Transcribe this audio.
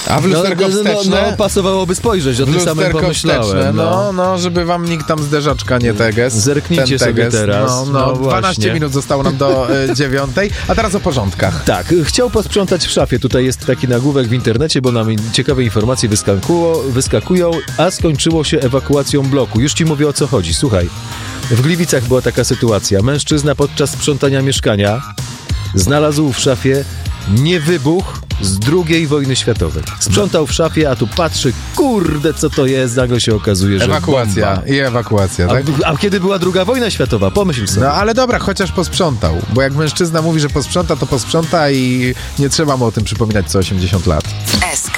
A w lusterko wsteczne? No, pasowałoby spojrzeć, o tym samym pomyślałem. Żeby wam nikt tam zderzaczka nie teges. Zerknijcie sobie teraz. 12 minut zostało nam do 9, a teraz o porządkach. Tak, chciał posprzątać w szafie. Tutaj jest taki nagłówek w internecie, bo nam ciekawe informacje wyskakują, a skończyło się ewakuacją bloku. Już ci mówię, o co chodzi. Słuchaj, w Gliwicach była taka sytuacja. Mężczyzna podczas sprzątania mieszkania znalazł w szafie niewybuch z II wojny światowej. Sprzątał w szafie, a tu patrzy, kurde, co to jest, nagle się okazuje, że ewakuacja. bomba. I ewakuacja, tak? A kiedy była II wojna światowa? Pomyśl sobie. No ale dobra, chociaż posprzątał, bo jak mężczyzna mówi, że posprząta, to posprząta i nie trzeba mu o tym przypominać co 80 lat.